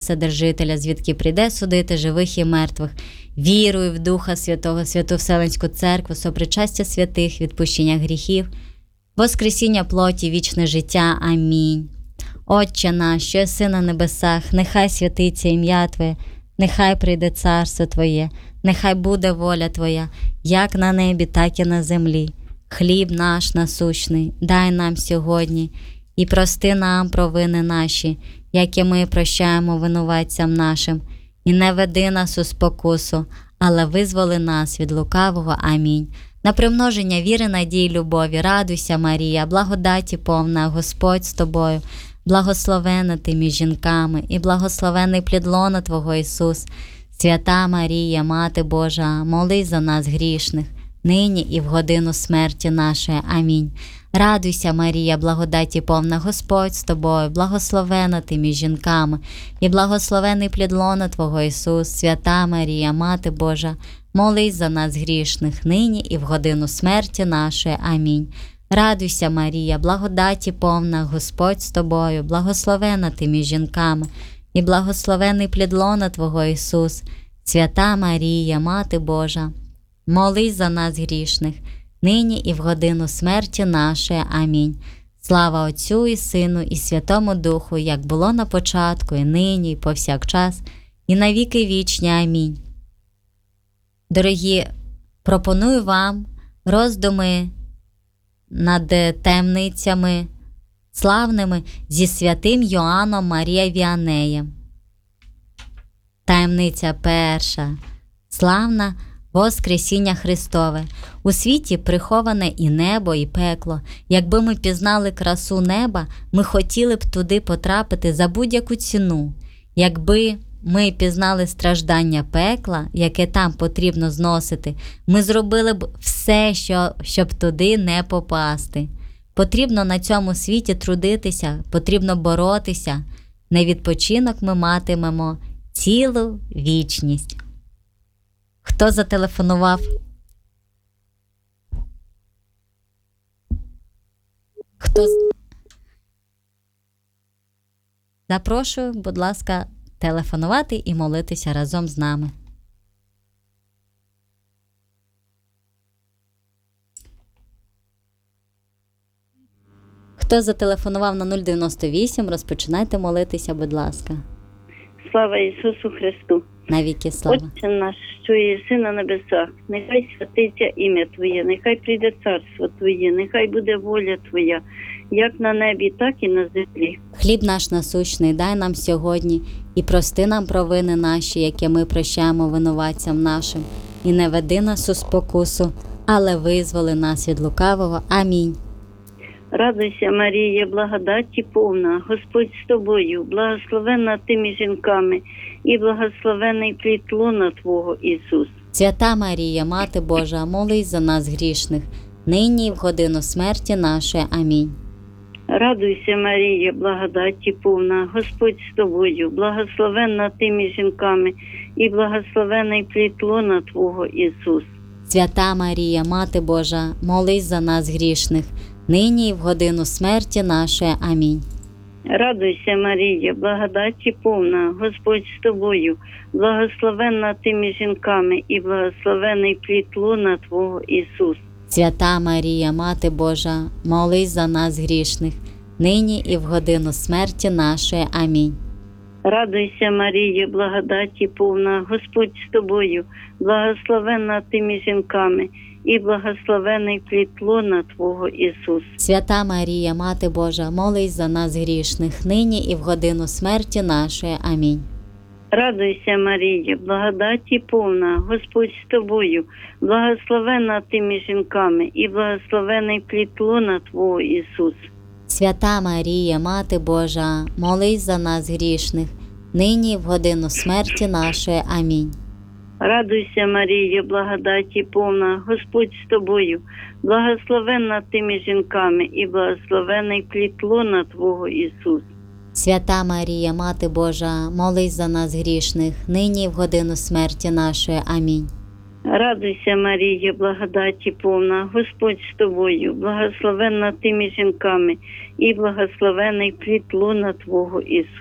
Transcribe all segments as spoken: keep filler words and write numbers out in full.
Вседержителя, звідки прийде судити живих і мертвих. Вірую в Духа Святого, Святу Вселенську Церкву, сопричастя святих, відпущення гріхів, воскресіння плоті, вічне життя. Амінь. Отче наш, що єси на небесах, нехай святиться ім'я Твоє, нехай прийде царство Твоє, нехай буде воля Твоя, як на небі, так і на землі. Хліб наш насущний дай нам сьогодні, і прости нам провини наші, як і ми прощаємо винуватцям нашим. І не веди нас у спокусу, але визволи нас від лукавого. Амінь. На примноження віри, надії, любові, радуйся, Марія, благодаті повна, Господь з тобою, благословена ти між жінками, і благословений плід лона Твого, Ісус. Свята Марія, Мати Божа, молись за нас грішних, нині і в годину смерті нашої. Амінь. Радуйся, Марія, благодаті повна, Господь з тобою, благословена ти між жінками, і благословений плід лона Твого, Ісус. Свята Марія, Мати Божа, молись за нас грішних, нині і в годину смерті нашої. Амінь. Радуйся, Марія, благодаті повна, Господь з тобою, благословена ти між жінками, і благословений плід лона Твого, Ісус. Свята Марія, Мати Божа, молись за нас грішних, нині і в годину смерті нашої. Амінь. Слава Отцю і Сину, і Святому Духу, як було на початку, і нині, і повсякчас, і на віки вічні. Амінь. Дорогі, пропоную вам роздуми над темницями славними зі святим Йоанном Марія Віанеєм. Таємниця перша. Славна Воскресіння Христове. У світі приховане і небо, і пекло. Якби ми пізнали красу неба, ми хотіли б туди потрапити за будь-яку ціну. Якби ми пізнали страждання пекла, яке там потрібно зносити, ми зробили б все, що, щоб туди не попасти. Потрібно на цьому світі трудитися, потрібно боротися. На відпочинок ми матимемо цілу вічність. Хто зателефонував? Хто? Запрошую, будь ласка, телефонувати і молитися разом з нами. Хто зателефонував на нуль дев'яносто вісім, розпочинайте молитися, будь ласка. Слава Ісусу Христу! Навіки слава! Отче наш, що єси на небесах, нехай святиться ім'я Твоє, нехай прийде царство Твоє, нехай буде воля Твоя, як на небі, так і на землі. Хліб наш насущний дай нам сьогодні, і прости нам провини наші, які ми прощаємо винуватцям нашим. І не веди нас у спокусу, але визволи нас від лукавого. Амінь. Радуйся, Марія, благодаті повна, Господь з тобою, благословенна ти між жінками, і благословений плід лона Твого, Ісус. Свята Марія, Мати Божа, молись за нас грішних, нині і в годину смерті нашої. Амінь. Радуйся, Марія, благодаті повна, Господь з тобою, благословенна ти між жінками, і благословений плід лона Твого, Ісус. Свята Марія, Мати Божа, молись за нас грішних, нині і в годину смерті нашої. Амінь. Радуйся, Марія, благодаті повна, Господь з тобою, благословенна ти між жінками, і благословений плід лона Твого, Ісус. Свята Марія, Мати Божа, молись за нас грішних, нині і в годину смерті нашої. Амінь. Радуйся, Марія, благодаті повна, Господь з тобою, благословенна ти між жінками, і благословений плід лона Твого, Ісус. Свята Марія, Мати Божа, молись за нас грішних, нині і в годину смерті нашої. Амінь. Радуйся, Марія, благодаті повна, Господь з тобою, благословенна ти між жінками, і благословений плід лона Твого, Ісус. Свята Марія, Мати Божа, молись за нас грішних, нині і в годину смерті нашої. Амінь. Радуйся, Марія, благодаті повна, Господь з тобою, благословенна ти між жінками, і благословений плід лона Твого, Ісус. Свята Марія, Мати Божа, молись за нас грішних, нині і в годину смерті нашої. Амінь. Радуйся, Марія, благодаті повна, Господь з тобою, благословенна ти між жінками, і благословений плід лона Твого, Ісус.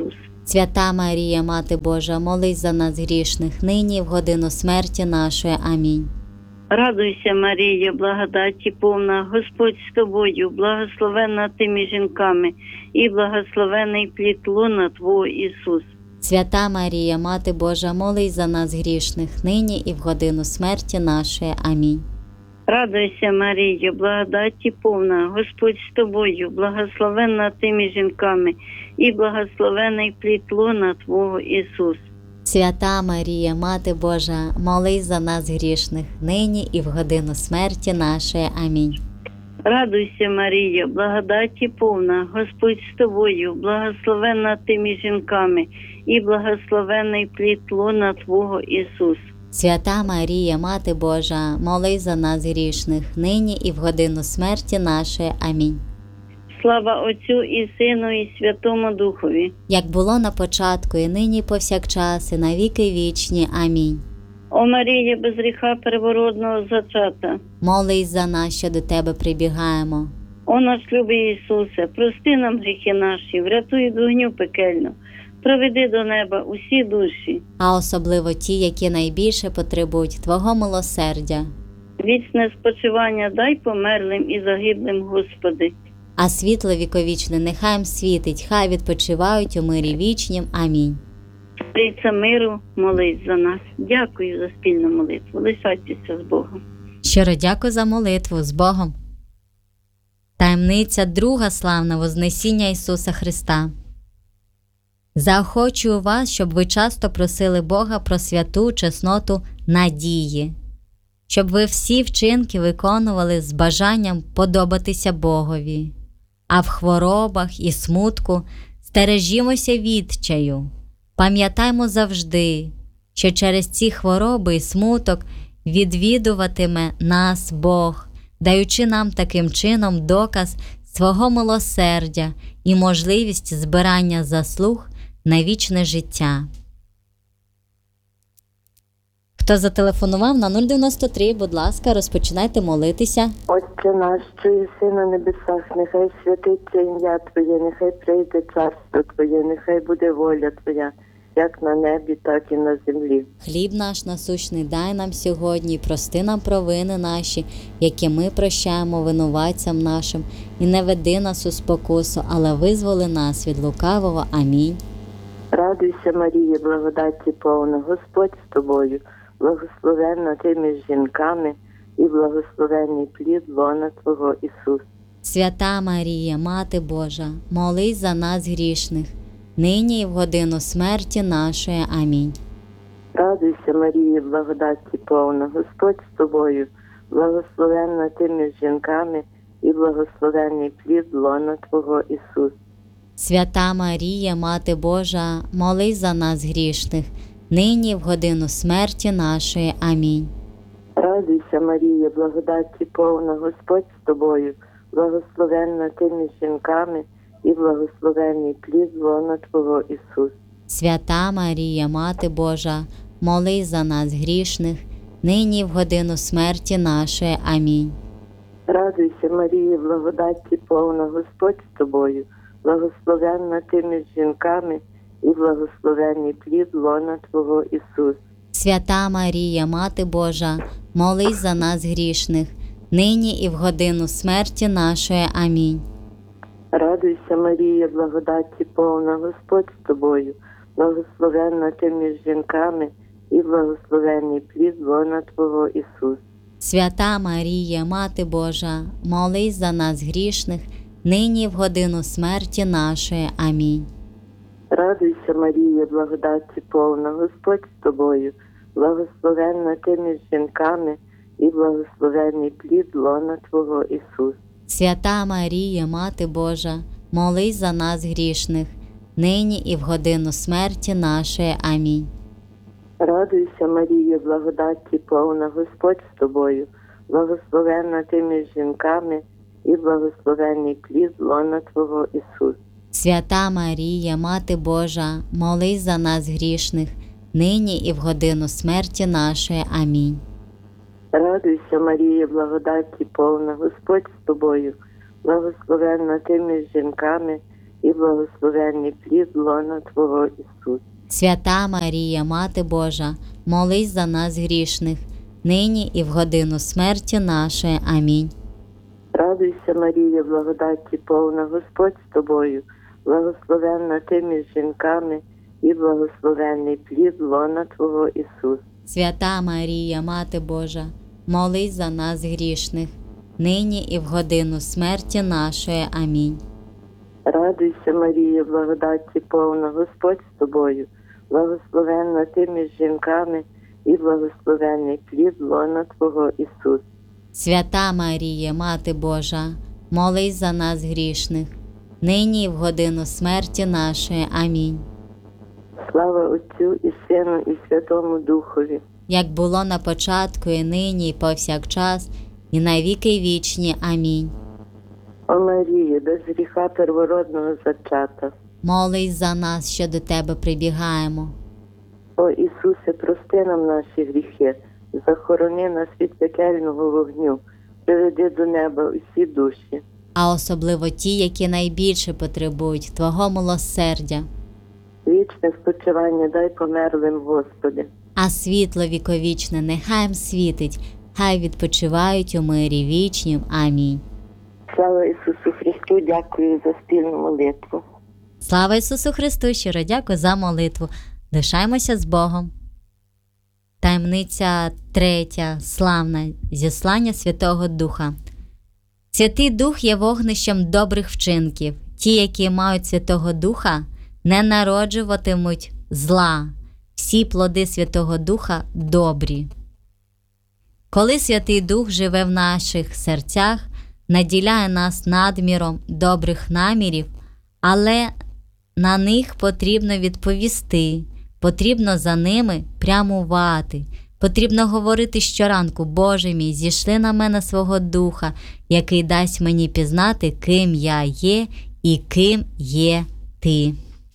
Свята Марія, Мати Божа, молись за нас грішних, нині і в годину смерті нашої. Амінь. Радуйся, Марія, благодаті повна, Господь з тобою, благословенна ти між жінками, і благословений плід лона Твого, Ісус. Свята Марія, Мати Божа, молись за нас грішних, нині і в годину смерті нашої. Амінь. Радуйся, Марія, благодаті повна, Господь з тобою, благословенна ти між жінками, і благословений плід лона Твого, Ісус. Свята Марія, Мати Божа, молись за нас грішних, нині і в годину смерті нашої. Амінь. Радуйся, Марія, благодаті повна, Господь з тобою, благословенна ти між жінками, і благословений плід лона Твого, Ісус. Свята Марія, Мати Божа, молись за нас грішних, нині і в годину смерті нашої. Амінь. Слава Отцю і Сину, і Святому Духові. Як було на початку, і нині, і повсякчас, і на віки вічні. Амінь. О Марія, без гріха первородного зачата, Молись за нас, що до Тебе прибігаємо. о наш любий Ісусе, прости нам гріхи наші, врятуй від вогню пекельну, проведи до неба усі душі. А особливо ті, які найбільше потребують Твого милосердя. Вічне спочивання дай померлим і загиблим, Господи. А світло віковічне нехай їм світить, хай відпочивають у мирі вічнім. Амінь. Цариця миру, молись за нас. Дякую за спільну молитву. Лишайтеся з Богом. Щиро дякую за молитву. З Богом. Таємниця друга славна Вознесіння Ісуса Христа. Заохочую вас, щоб ви часто просили Бога про святу чесноту надії, щоб ви всі вчинки виконували з бажанням подобатися Богові, а в хворобах і смутку стережімося відчаю. Пам'ятаймо завжди, що через ці хвороби і смуток відвідуватиме нас Бог, даючи нам таким чином доказ свого милосердя і можливість збирання заслуг на вічне життя. Хто зателефонував на нуль дев'яносто три, будь ласка, розпочинайте молитися. Отче наш, що єси на небесах, нехай святиться ім'я Твоє, нехай прийде царство Твоє, нехай буде воля Твоя, як на небі, так і на землі. Хліб наш насущний дай нам сьогодні, і прости нам провини наші, які ми прощаємо винуватцям нашим, і не веди нас у спокусу, але визволи нас від лукавого. Амінь. Радуйся, Марія, благодаті повна, Господь з тобою, благословенна ти між жінками, і благословенний плід лона Твого, Ісус. Свята Марія, Мати Божа, молись за нас грішних, нині і в годину смерті нашої. Амінь. Радуйся, Марія, благодаті повна, Господь з тобою, благословенна ти між жінками, і благословенний плід лона Твого, Ісус. Свята Марія, Мати Божа, молись за нас грішних, нині і в годину смерті нашої. Амінь. Радуйся, Марія, благодаті повна, Господь з тобою, благословенна ти між жінками, і благословенний плід лона Твого, Ісус. Свята Марія, Мати Божа, молись за нас грішних, нині і в годину смерті нашої. Амінь. Радуйся, Марія, благодаті повна, Господь з тобою, благословенна ти між жінками, і благословенний плід лона Твого, Ісус. Свята Марія, Мати Божа, молись за нас грішних, нині і в годину смерті нашої. Амінь. Радуйся, Марія, благодаті повна, Господь з тобою, благословенна ти між жінками, і благословенний плід лона Твого, Ісус. Свята Марія, Мати Божа, молись за нас грішних, нині і в годину смерті нашої. Амінь. Радуйся, Марія, благодаті повна, Господь з тобою, благословенна ти між жінками, і благословенний плід лона Твого, Ісус. Свята Марія, Мати Божа, молись за нас грішних, нині і в годину смерті нашої. Амінь. Радуйся, Марія, благодаті повна, Господь з тобою, благословенна ти між жінками, і благословенний плід лона Твого, Ісус. Свята Марія, Мати Божа, молись за нас грішних, нині і в годину смерті нашої. Амінь. Радуйся, Марія, благодаті повна, Господь з тобою, благословенна ти між жінками, і благословенний плід лона Твого Ісус. Свята Марія, Мати Божа, молись за нас грішних, нині і в годину смерті нашої. Амінь. Радуйся, Марія, благодаті повна, Господь з тобою, благословенна ти між жінками, і благословенний плід лона Твого Ісус. Свята Марія, Мати Божа, молись за нас грішних, нині і в годину смерті нашої. Амінь. Радуйся, Марія, благодаті повна, Господь з тобою, благословенна ти між жінками, і благословенний плід лона Твого Ісус. Свята Марія, Мати Божа, молись за нас грішних, нині і в годину смерті нашої. Амінь. Слава Отцю і Сину і Святому Духові, Як було на початку, і нині, і повсякчас, і на віки вічні. Амінь. о Марії, без гріха первородного зачата, Молись за нас, що до Тебе прибігаємо. о Ісусе, прости нам наші гріхи, захорони нас від пекельного вогню, приведи до неба усі душі, А особливо ті, які найбільше потребують Твого милосердя. вічне спочивання дай померлим, Господи. А світло віковічне нехай їм світить, хай відпочивають у мирі вічнім. Амінь. Слава Ісусу Христу, дякую за спільну молитву. Слава Ісусу Христу! Щиро дякую за молитву. Лишаймося з Богом. Таємниця третя, славна, зіслання Святого Духа. Святий Дух є вогнищем добрих вчинків. Ті, які мають Святого Духа, не народжуватимуть зла. Всі плоди Святого Духа добрі. Коли Святий Дух живе в наших серцях, наділяє нас надміром добрих намірів, але на них потрібно відповісти, потрібно за ними прямувати, потрібно говорити щоранку: Боже мій, зійшли на мене свого Духа, який дасть мені пізнати, ким я є і ким є Ти.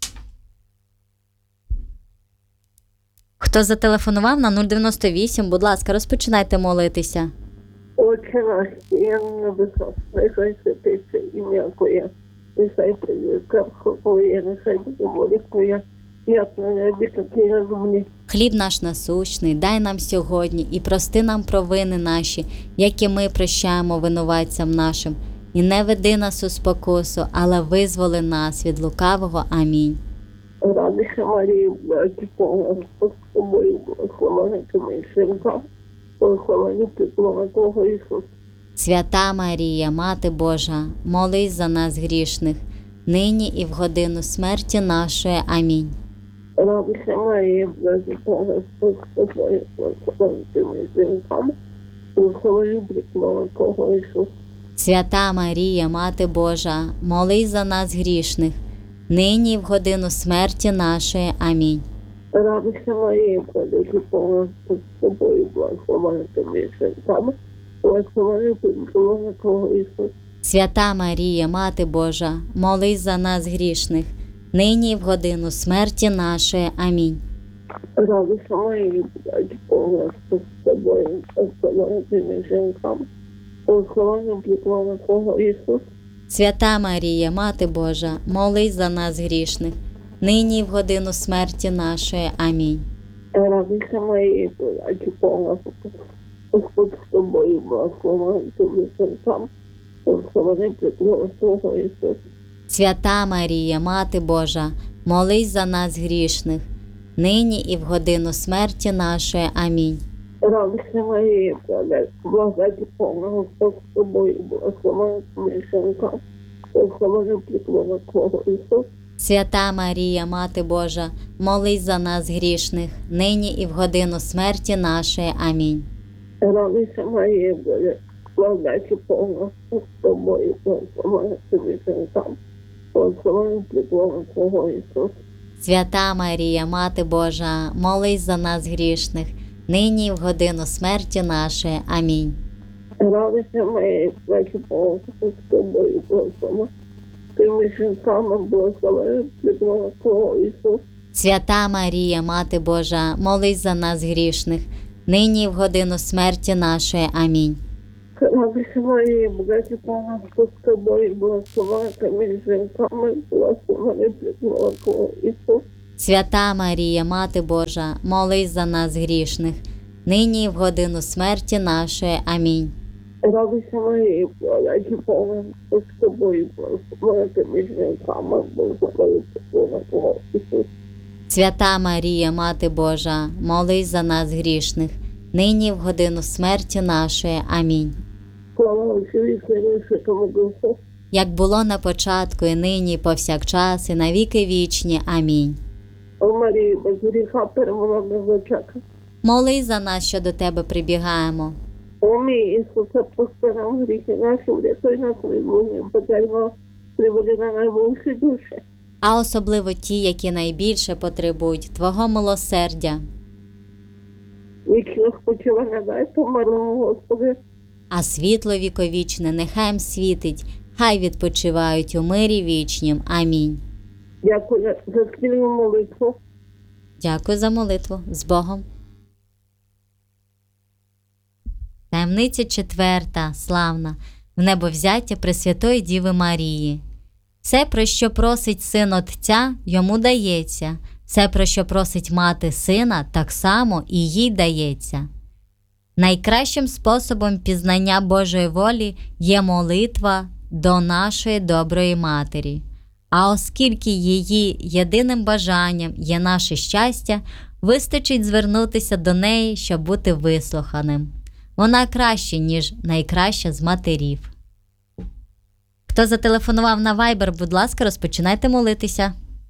Хто зателефонував на нуль дев'яносто вісім, будь ласка, розпочинайте молитися. Отче наш, що є на небесах, нехай святиться ім'я Твоє, нехай прийде царство Твоє, нехай буде воля Твоя, як на небі, так і на землі. Хліб наш насущний дай нам сьогодні і прости нам провини наші, як і ми прощаємо винуватцям нашим. І не веди нас у спокусу, але визволи нас від лукавого. Амінь. Радуйся, Марія, благодаті повна, Господь з тобою, благословена ти між жінками, благословена плід Твого Ісус. Свята Марія, Мати Божа, молись за нас грішних, нині і в годину смерті нашої. Амінь. Радуйся, Марія, благодаті повна, Господь з тобою, благословена ти між жінками, благословена плід Твого Ісус. Свята Марія, Мати Божа, молись за нас грішних, нині і в годину смерті нашої. Амінь. Радуйся, Марія, благодаті повна, Господь з тобою, благословена ти між жінками, благословена плід Твого Ісус. Свята Марія, Мати Божа, молись за нас грішних, нині і в годину смерті нашої. Амінь. Радуйся, Марія, благодаті повна, Господь з тобою, благословена ти між жінками, благословена плід Твого Ісус. Свята Марія, Мати Божа, молись за нас грішних, нині і в годину смерті нашої. Амінь. Радуйся, Марія, благодаті повна, Господь з тобою, благословена ти між жінками, благословена плід Твого Ісус. Свята Марія, Мати Божа, молись за нас грішних, нині і в годину смерті нашої. Амінь. Радуйся, Марія, благодаті повна, Господь з тобою, благословена ти між жінками, благословена плід Твого Ісус. Свята Марія, Мати Божа, молись за нас грішних, нині і в годину смерті нашої. Амінь. Радуйся, Марія, благодаті повна, Господь з тобою, благословена ти між жінками, благословена плід Твого Ісус. Свята Марія, Мати Божа, молись за нас грішних, нині і в годину смерті нашої. Амінь. Радуйся, Марія, благодаті повна, Господь з тобою, благословена ти між жінками, благословена плід Твого Ісус. Свята Марія, Мати Божа, молись за нас грішних, нині і в годину смерті нашої. Амінь. Радуйся, Марія, благодать повна Господь з тобою, благословена ти між жінками, благословений плітлона Твого Ісус. Свята Марія, Мати Божа, молись за нас грішних, нині і в годину смерті нашої. Амінь. Радуйся, Марія, благодать повна Господь з тобою, благословена ти між жінками, благословений плітлона Твого Ісус. Свята Марія, Мати Божа, молись за нас грішних, нині і в годину смерті нашої. Амінь. Слава Отцю і Сину і Святому Духу. Як було на початку, і нині, і повсякчас, і на віки вічні. Амінь. О Марії, без гріха первородного зачата. Молись за нас, що до Тебе прибігаємо. О мій Ісусе, прости нам гріхи наші, врятуй нас від вогню пекельного, приведи на найбільші душі. А особливо ті, які найбільше потребують Твого милосердя. Вічних спочивання дай померлому Господи. А світло віковічне нехай їм світить, хай відпочивають у мирі вічнім. Амінь. Дякую за спільну молитву. Дякую за молитву. З Богом. Таємниця четверта, славна, в небовзяття Пресвятої Діви Марії. Все, про що просить син Отця, йому дається. Все, про що просить мати сина, так само і їй дається. Найкращим способом пізнання Божої волі є молитва до нашої доброї Матері. А оскільки її єдиним бажанням є наше щастя, вистачить звернутися до неї, щоб бути вислуханим. Вона краще, ніж найкраща з матерів. Хто зателефонував на Viber, будь ласка, розпочинайте молитися.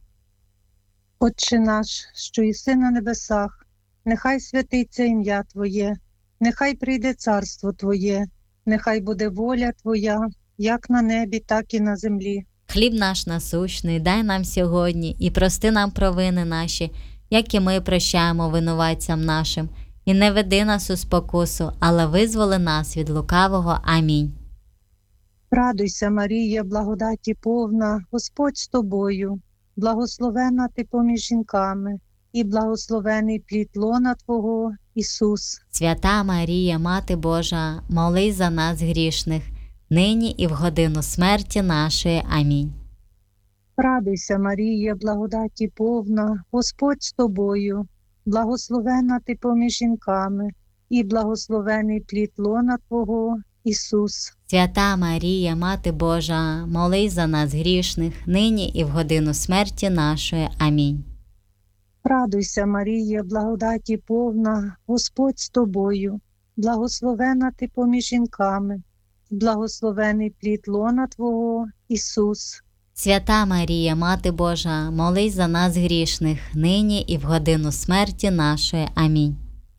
Отче наш, що єси на небесах, нехай святиться ім'я Твоє, нехай прийде царство Твоє, нехай буде воля Твоя, як на небі, так і на землі. Хліб наш насущний дай нам сьогодні, і прости нам провини наші, як і ми прощаємо винуватцям нашим. І не веди нас у спокусу, але визволи нас від лукавого. Амінь. Радуйся, Марія, благодаті повна, Господь з тобою, благословена ти поміж жінками, і благословений плід лона Твого, Ісус. Свята Марія, Мати Божа, молись за нас грішних, нині і в годину смерті нашої. Амінь. Радуйся, Марія, благодаті повна, Господь з тобою, благословена ти поміж жінками, і благословений плід лона Твого, Ісус. Свята Марія, Мати Божа, молись за нас грішних, нині і в годину смерті нашої. Амінь. Радуйся, Марія, благодаті повна, Господь з тобою, благословена ти поміж жінками, і благословений плід лона Твого, Ісус. Свята Марія, Мати Божа, молись за нас грішних, нині і в годину смерті нашої. Амінь.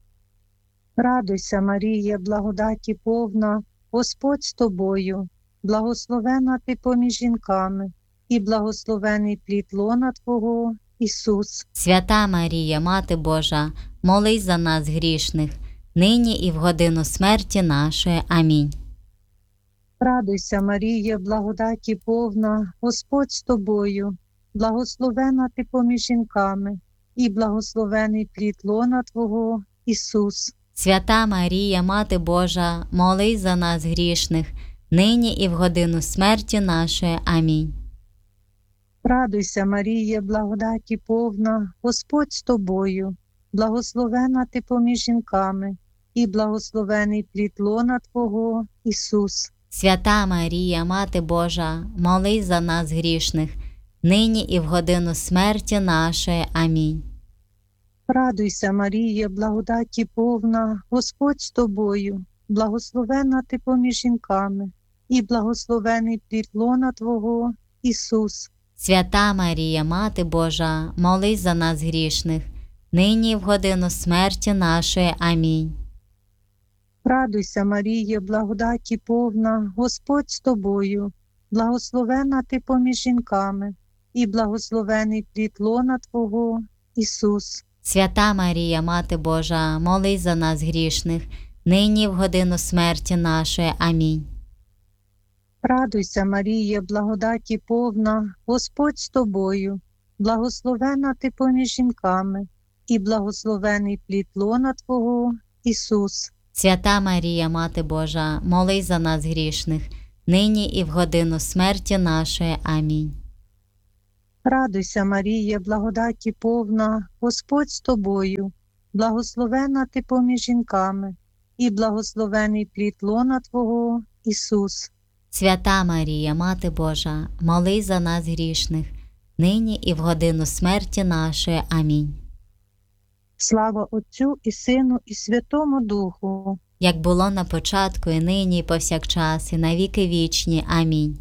Радуйся, Марія, благодаті повна, Господь з тобою, благословена ти поміж жінками, і благословений плід лона Твого, Ісус. Свята Марія, Мати Божа, молись за нас грішних, нині і в годину смерті нашої. Амінь. Радуйся, Марія, благодаті повна, Господь з тобою, благословена ти поміж жінками, і благословений плід лона Твого, Ісус. Свята Марія, Мати Божа, молись за нас грішних, нині і в годину смерті нашої. Амінь. Радуйся, Марія, благодаті повна, Господь з тобою, благословена ти поміж жінками, і благословений плід лона Твого, Ісус. Свята Марія, Мати Божа, молись за нас грішних, нині і в годину смерті нашої. Амінь. Радуйся, Марія, благодаті повна, Господь з тобою, благословена ти поміж жінками, і благословений плід лона Твого, Ісус. Свята Марія, Мати Божа, молись за нас грішних, нині і в годину смерті нашої. Амінь. Радуйся, Марія, благодаті повна, Господь з тобою, благословена ти поміж жінками, і благословений плід лона Твого, Ісус. Свята Марія, Мати Божа, молись за нас грішних, нині і в годину смерті нашої. Амінь. Радуйся, Марія, благодаті повна, Господь з тобою, благословена ти поміж жінками, і благословений плід лона Твого, Ісус. Свята Марія, Мати Божа, молись за нас грішних, нині і в годину смерті нашої. Амінь. Радуйся, Марія, благодаті повна, Господь з тобою, благословена ти поміж жінками, і благословений плід лона Твого, Ісус. Свята Марія, Мати Божа, молись за нас грішних, нині і в годину смерті нашої. Амінь. Слава Отцю і Сину, і Святому Духу, Як було на початку, і нині, і повсякчас, і на віки вічні. Амінь.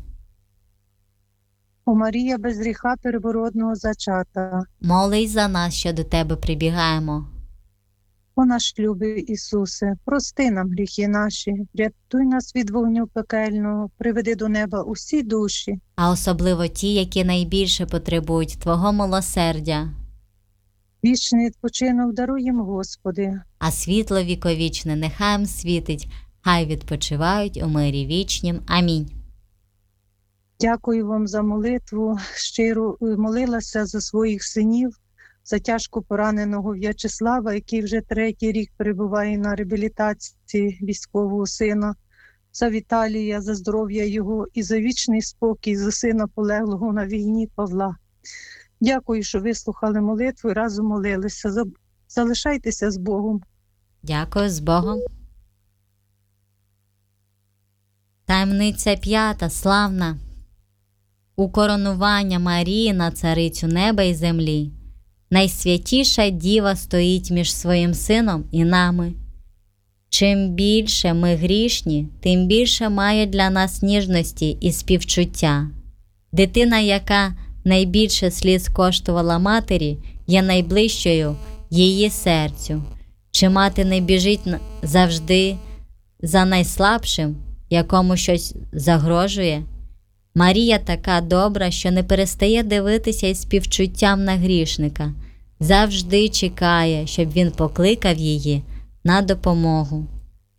о Марія без гріха первородного зачата, Молись за нас, що до Тебе прибігаємо. о наш любий Ісусе, прости нам гріхи наші, рятуй нас від вогню пекельного, приведи до неба усі душі, А особливо ті, які найбільше потребують Твого милосердя, вічний відпочинок даруй їм, Господи. а світло віковічне нехай їм світить, хай відпочивають у мирі вічнім. Амінь. Дякую вам за молитву, щиро молилася за своїх синів, за тяжко пораненого В'ячеслава, який вже третій рік перебуває на реабілітації військового сина, за Віталія, за здоров'я його і за вічний спокій, за сина полеглого на війні Павла. Дякую, що вислухали молитву і разом молилися. За- Залишайтеся з Богом. Дякую, з Богом. Таємниця п'ята, славна. Укоронування Марії на царицю неба і землі. Найсвятіша діва стоїть між своїм сином і нами. Чим більше ми грішні, тим більше має для нас ніжності і співчуття. Дитина, яка найбільше сліз коштувала матері, є найближчою її серцю. Чи мати не біжить на- завжди за найслабшим, якому щось загрожує? Марія така добра, що не перестає дивитися із співчуттям на грішника, завжди чекає, щоб він покликав її на допомогу.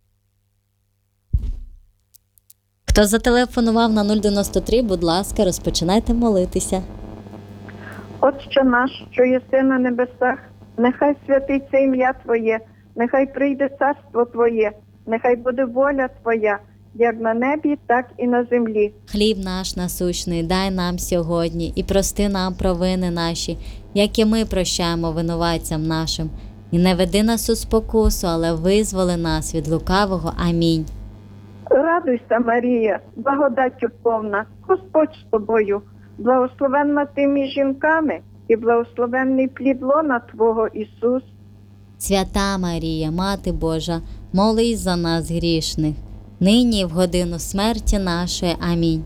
Хто зателефонував на нуль дев'яносто три, будь ласка, розпочинайте молитися. Отче наш, що єси на небесах, нехай святиться ім'я Твоє, нехай прийде царство Твоє, нехай буде воля Твоя, як на небі, так і на землі. Хліб наш насущний дай нам сьогодні і прости нам провини наші, як і ми прощаємо винуватцям нашим. І не веди нас у спокусу, але визволи нас від лукавого. Амінь. Радуйся, Марія, благодаттю повна, Господь з тобою, благословенна ти між жінками, і благословенний плід лона Твого, Ісус. Свята Марія, Мати Божа, молись за нас грішних, нині і в годину смерті нашої. Амінь.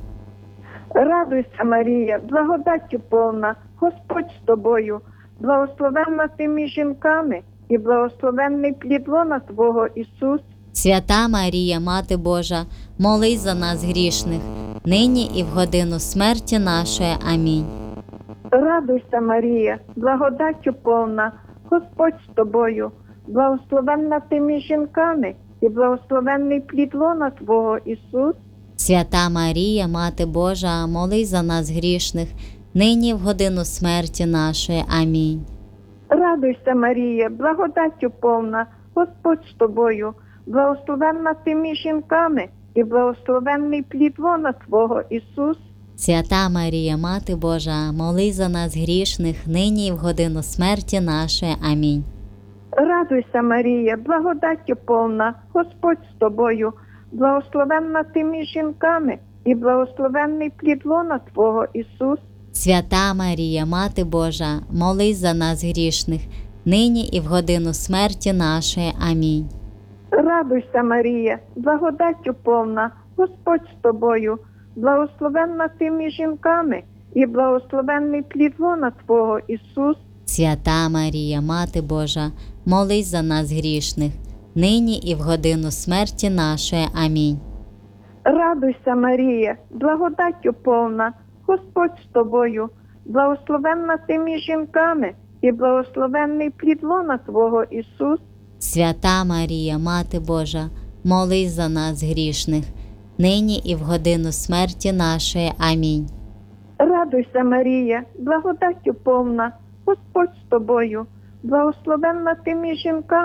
Радуйся, Марія, благодаттю повна, Господь з тобою, благословенна ти між жінками, і благословенний плід лона Твого, Ісус. Свята Марія, Мати Божа, молись за нас грішних, нині і в годину смерті нашої. Амінь. Радуйся, Марія, благодаттю повна, Господь з тобою, благословенна ти між жінками, і благословенний плід лона Твого, Ісус. Свята Марія, Мати Божа, молись за нас грішних, нині в годину смерті нашої. Амінь. Радуйся, Марія, благодаттю повна, Господь з тобою, благословенна ти між жінками, і благословенний плід лона Твого, Ісус. Свята Марія, Мати Божа, молись за нас грішних, нині і в годину смерті нашої. Амінь. Радуйся, Марія, благодаттю повна, Господь з тобою, благословенна ти між жінками, і благословенний плід лона Твого, Ісус. Свята Марія, Мати Божа, молись за нас грішних, нині і в годину смерті нашої. Амінь. Радуйся, Марія, благодаттю повна, Господь з тобою, благословенна ти між жінками, і благословенний плід лона Твого, Ісус. Свята Марія, Мати Божа, молись за нас грішних, нині і в годину смерті нашої. Амінь. Радуйся, Марія, благодаттю повна, Господь з тобою, благословенна ти між жінками, і благословенний плід лона Твого, Ісус. Свята Марія, Мати Божа, молись за нас грішних, нині і в годину смерті нашої. Амінь. Радуйся, Марія, благодаттю повна, Господь з тобою, благословенна ти між жінками,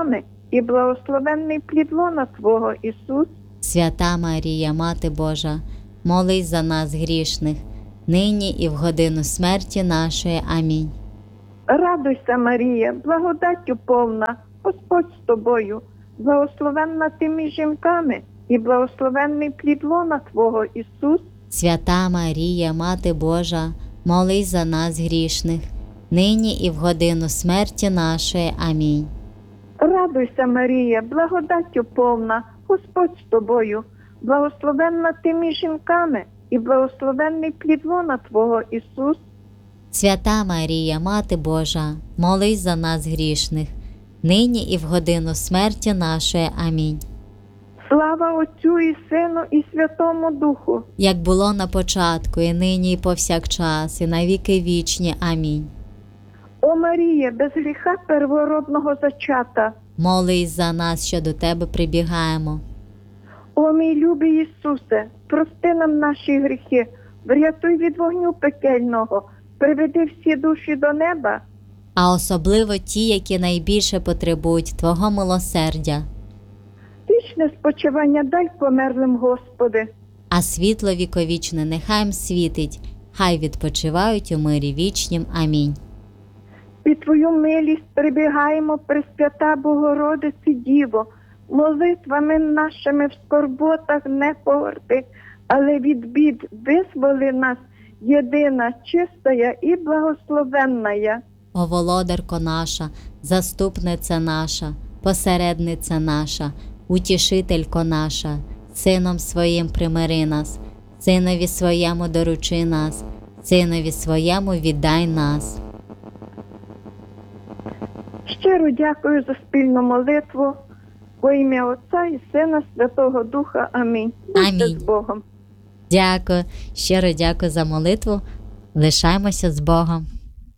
і благословенний плід лона Твого, Ісус. Свята Марія, Мати Божа, молись за нас грішних, нині і в годину смерті нашої. Амінь. Радуйся, Марія, благодаттю повна, Господь з тобою, благословенна ти між жінками, і благословенний плід лона Твого, Ісус. Свята Марія, Мати Божа, молись за нас грішних, нині і в годину смерті нашої. Амінь. Радуйся, Марія, благодаттю повна, Господь з тобою, благословенна ти між жінками, і благословенний плід лона Твого, Ісус. Свята Марія, Мати Божа, молись за нас грішних, нині і в годину смерті нашої. Амінь. Слава Отцю і Сину і Святому Духу, Як було на початку, і нині, і повсякчас, і на віки вічні. Амінь. О Марія, без гріха первородного зачата, Молись за нас, що до Тебе прибігаємо. о мій любий Ісусе, прости нам наші гріхи, врятуй від вогню пекельного, приведи всі душі до неба. А особливо ті, які найбільше потребують Твого милосердя. Вічне спочивання дай померлим, Господи. А світло віковічне нехай їм світить, хай відпочивають у мирі вічнім. Амінь. Під Твою милість прибігаємо, Пресвята Богородиці Діво, молитвами нашими в скорботах не погорди, але від бід визволи нас, єдина, чистая і благословенная. О володарко наша, заступниця наша, посередниця наша, утішителько наша, Сином Своїм примири нас, Синові Своєму доручи нас, Синові Своєму віддай нас. Щиро дякую за спільну молитву. Во ім'я Отця і Сина, Святого Духа. Амінь. Будьте Амінь. з Богом. Дякую, щиро дякую за молитву. Лишаємося з Богом.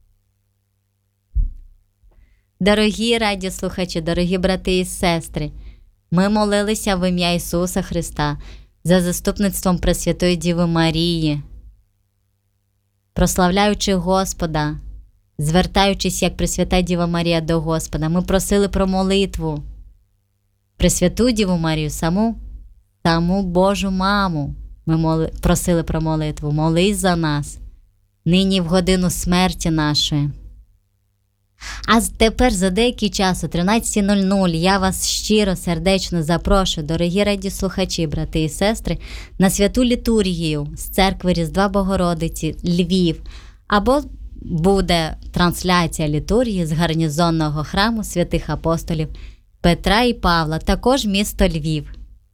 Дорогі радіослухачі, дорогі брати і сестри, ми молилися в ім'я Ісуса Христа за заступництвом Пресвятої Діви Марії, прославляючи Господа, звертаючись як Пресвята Діва Марія до Господа, ми просили про молитву. Пресвяту Діву Марію, саму, саму Божу маму, ми моли, просили про молитву. Молись за нас, нині в годину смерті нашої. А тепер за деякий час о тринадцятій нуль нуль я вас щиро, сердечно запрошую, дорогі радіослухачі, брати і сестри, на святу літургію з церкви Різдва Богородиці, Львів, або буде трансляція літургії з гарнізонного храму святих апостолів Петра і Павла, також місто Львів.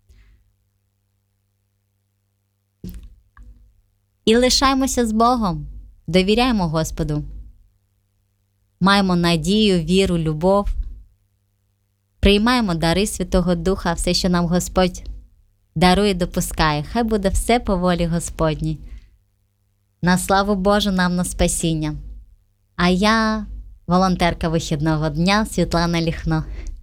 І лишаємося з Богом, довіряємо Господу. Маємо надію, віру, любов. Приймаємо дари Святого Духа, все, що нам Господь дарує, допускає. Хай буде все по волі Господній. На славу Божу, нам на спасіння. А я волонтерка вихідного дня Світлана Ліхно.